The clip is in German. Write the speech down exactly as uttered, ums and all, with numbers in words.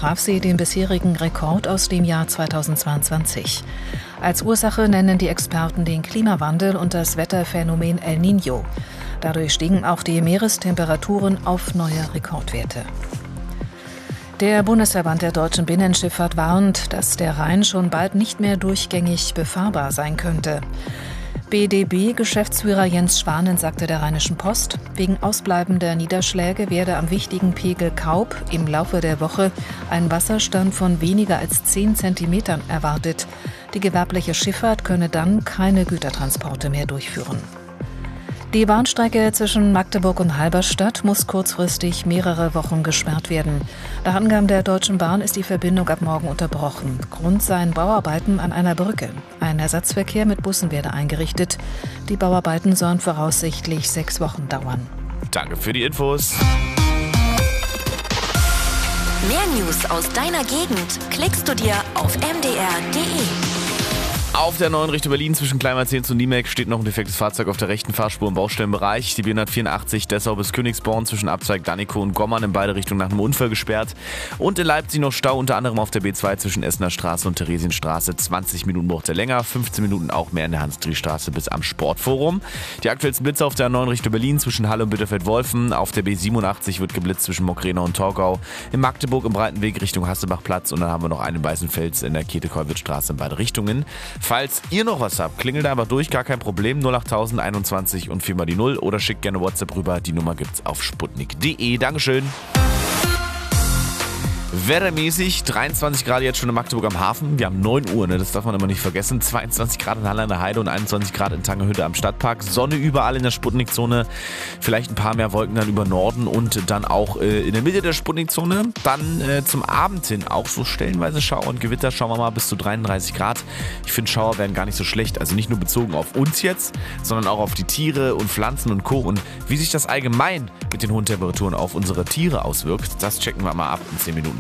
übertraf sie den bisherigen Rekord aus dem Jahr zweitausendzweiundzwanzig. Als Ursache nennen die Experten den Klimawandel und das Wetterphänomen El Niño. Dadurch stiegen auch die Meerestemperaturen auf neue Rekordwerte. Der Bundesverband der deutschen Binnenschifffahrt warnt, dass der Rhein schon bald nicht mehr durchgängig befahrbar sein könnte. B D B-Geschäftsführer Jens Schwanen sagte der Rheinischen Post, wegen ausbleibender Niederschläge werde am wichtigen Pegel Kaub im Laufe der Woche ein Wasserstand von weniger als zehn Zentimetern erwartet. Die gewerbliche Schifffahrt könne dann keine Gütertransporte mehr durchführen. Die Bahnstrecke zwischen Magdeburg und Halberstadt muss kurzfristig mehrere Wochen gesperrt werden. Nach Angaben der Deutschen Bahn ist die Verbindung ab morgen unterbrochen. Grund seien Bauarbeiten an einer Brücke. Ein Ersatzverkehr mit Bussen werde eingerichtet. Die Bauarbeiten sollen voraussichtlich sechs Wochen dauern. Danke für die Infos. Mehr News aus deiner Gegend klickst du dir auf m d r punkt d e. Auf der neuen Richtung Berlin zwischen Kleinmazens und Niemek steht noch ein defektes Fahrzeug auf der rechten Fahrspur im Baustellenbereich. Die B hundertvierundachtzig Dessau bis Königsborn zwischen Abzweig Dannikow und Gommern in beide Richtungen nach einem Unfall gesperrt. Und in Leipzig noch Stau, unter anderem auf der B zwei zwischen Essener Straße und Theresienstraße. zwanzig Minuten braucht er länger, fünfzehn Minuten auch mehr in der Hans-Dries-Straße bis am Sportforum. Die aktuellsten Blitze auf der neuen Richtung Berlin zwischen Halle und Bitterfeld-Wolfen. Auf der B siebenundachtzig wird geblitzt zwischen Mockrena und Torgau. In Magdeburg im Breitenweg Richtung Hassebachplatz. Und dann haben wir noch einen in Weißenfels in der Käthe-Kollwitz-Straße in beide Richtungen. Falls ihr noch was habt, klingelt einfach durch, gar kein Problem. null acht einundzwanzig und viermal die null oder schickt gerne WhatsApp rüber. Die Nummer gibt's auf sputnik punkt d e. Dankeschön. Wettermäßig dreiundzwanzig Grad jetzt schon in Magdeburg am Hafen. Wir haben neun Uhr, ne? Das darf man immer nicht vergessen. zweiundzwanzig Grad in Halle an der Heide und einundzwanzig Grad in Tangerhütte am Stadtpark. Sonne überall in der Sputnik-Zone. Vielleicht ein paar mehr Wolken dann über Norden und dann auch äh, in der Mitte der Sputnik-Zone. Dann äh, zum Abend hin auch so stellenweise Schauer und Gewitter. Schauen wir mal bis zu dreiunddreißig Grad. Ich finde, Schauer werden gar nicht so schlecht. Also nicht nur bezogen auf uns jetzt, sondern auch auf die Tiere und Pflanzen und Co. Und wie sich das allgemein mit den hohen Temperaturen auf unsere Tiere auswirkt, das checken wir mal ab in zehn Minuten.